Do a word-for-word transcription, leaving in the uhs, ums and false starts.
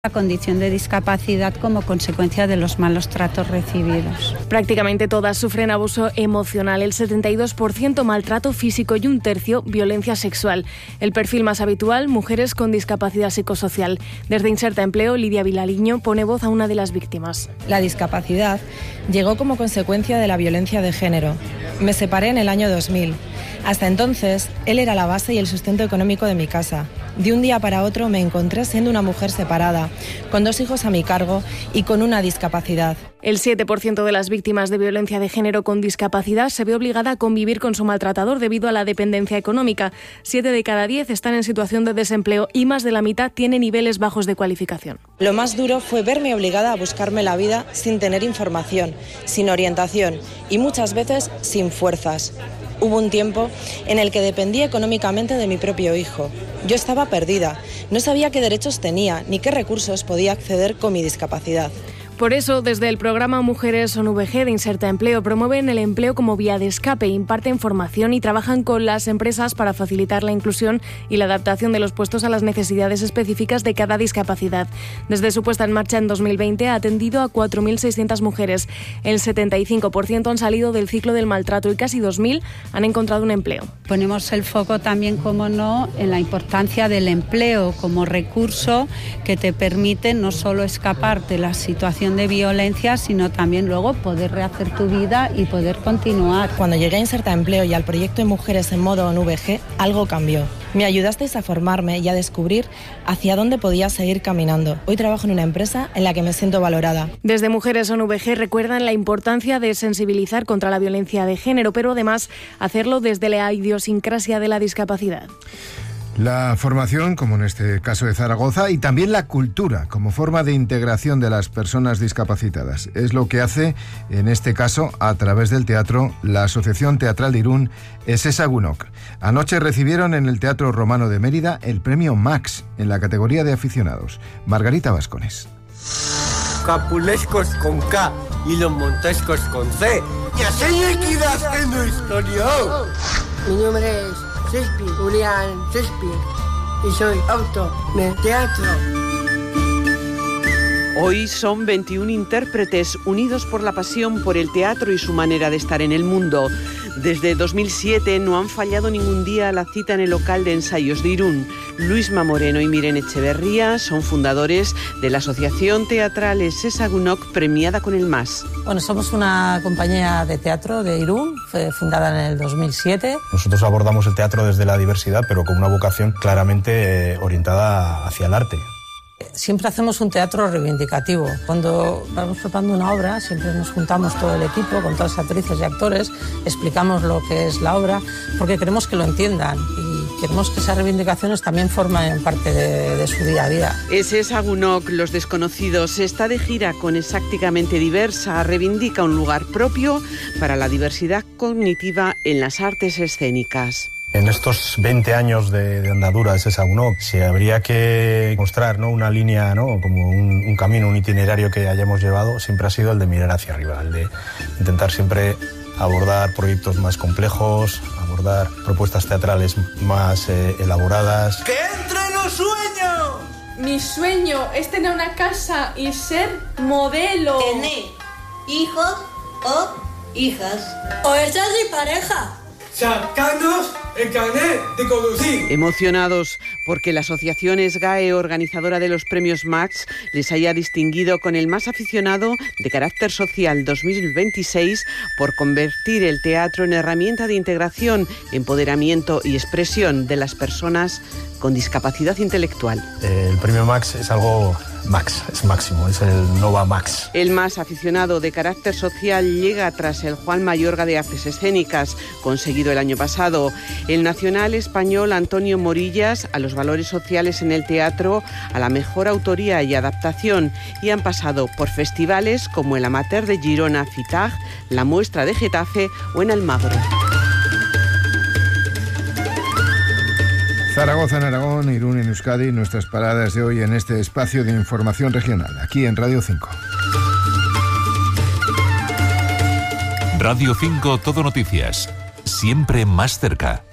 la condición de discapacidad como consecuencia de los malos tratos recibidos. Prácticamente todas sufren abuso emocional, el setenta y dos por ciento maltrato físico y un tercio violencia sexual. El perfil más habitual, mujeres con discapacidad psicosocial. Desde Inserta Empleo, Lidia Vilariño pone voz a una de las víctimas. La discapacidad llegó como consecuencia de la violencia de género. Me separé en el año dos mil. Hasta entonces, él era la base y el sustento económico de mi casa. De un día para otro me encontré siendo una mujer separada, con dos hijos a mi cargo y con una discapacidad. El siete por ciento de las víctimas de violencia de género con discapacidad se ve obligada a convivir con su maltratador debido a la dependencia económica. Siete de cada diez están en situación de desempleo y más de la mitad tiene niveles bajos de cualificación. Lo más duro fue verme obligada a buscarme la vida sin tener información, sin orientación y muchas veces sin fuerzas. Hubo un tiempo en el que dependía económicamente de mi propio hijo. Yo estaba perdida, no sabía qué derechos tenía ni qué recursos podía acceder con mi discapacidad. Por eso, desde el programa Mujeres con V G de Inserta Empleo, promueven el empleo como vía de escape, imparten formación y trabajan con las empresas para facilitar la inclusión y la adaptación de los puestos a las necesidades específicas de cada discapacidad. Desde su puesta en marcha en dos mil veinte ha atendido a cuatro mil seiscientas mujeres. El setenta y cinco por ciento han salido del ciclo del maltrato y casi dos mil han encontrado un empleo. Ponemos el foco también, como no, en la importancia del empleo como recurso que te permite no solo escapar de la situación de violencia, sino también luego poder rehacer tu vida y poder continuar. Cuando llegué a Inserta Empleo y al proyecto de Mujeres en Modo en V G, algo cambió. Me ayudasteis a formarme y a descubrir hacia dónde podía seguir caminando. Hoy trabajo en una empresa en la que me siento valorada. Desde Mujeres con V G recuerdan la importancia de sensibilizar contra la violencia de género, pero además hacerlo desde la idiosincrasia de la discapacidad. La formación, como en este caso de Zaragoza, y también la cultura como forma de integración de las personas discapacitadas. Es lo que hace, en este caso, a través del teatro, la Asociación Teatral de Irún, Ezezagunok. Anoche recibieron en el Teatro Romano de Mérida el premio Max en la categoría de aficionados. Margarita Vascones. Capulescos con K y los montescos con C. ¡Y así equidad en la historia! Mi nombre es Shakespeare, Julián Shakespeare, y soy autor de teatro. Hoy son veintiún intérpretes unidos por la pasión por el teatro y su manera de estar en el mundo. Desde dos mil siete no han fallado ningún día la cita en el local de ensayos de Irún. Luisma Moreno y Miren Echeverría son fundadores de la Asociación Teatral Ezezagunok, premiada con el MAS. Bueno, somos una compañía de teatro de Irún, fue fundada en el dos mil siete. Nosotros abordamos el teatro desde la diversidad, pero con una vocación claramente eh, orientada hacia el arte. Siempre hacemos un teatro reivindicativo. Cuando vamos preparando una obra, siempre nos juntamos todo el equipo, con todas las actrices y actores, explicamos lo que es la obra, porque queremos que lo entiendan y queremos que esas reivindicaciones también formen parte de, de su día a día. Ezezagunok, Los Desconocidos, está de gira con Exactamente Diversa, reivindica un lugar propio para la diversidad cognitiva en las artes escénicas. En estos veinte años de, de andadura de Ezezagunok, si habría que mostrar, ¿no?, una línea, ¿no?, como un, un camino, un itinerario que hayamos llevado, siempre ha sido el de mirar hacia arriba, el de intentar siempre abordar proyectos más complejos, abordar propuestas teatrales más eh, elaboradas. ¡Que entre los sueños! Mi sueño es tener una casa y ser modelo. Tener hijos o hijas. O estar sin pareja. ¡Sacanos el carnet de conducir! Emocionados porque la Asociación SGAE, organizadora de los premios Max, les haya distinguido con el más aficionado de carácter social dos mil veintiséis por convertir el teatro en herramienta de integración, empoderamiento y expresión de las personas con discapacidad intelectual. El premio Max es algo Max, es máximo, es el Nova Max. El más aficionado de carácter social llega tras el Juan Mayorga de Artes Escénicas, conseguido el año pasado. El nacional español Antonio Morillas a los valores sociales en el teatro, a la mejor autoría y adaptación, y han pasado por festivales como el Amateur de Girona, Fitag, la Muestra de Getafe o en Almagro. Zaragoza en Aragón, Irún en Euskadi, nuestras paradas de hoy en este espacio de información regional, aquí en Radio cinco. Radio cinco Todo Noticias, siempre más cerca.